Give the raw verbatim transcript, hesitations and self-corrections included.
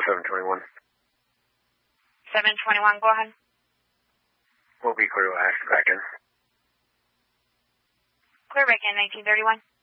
seven twenty-one. seven twenty-one, go ahead. We'll be clear last back in. Clear back in, nineteen thirty-one.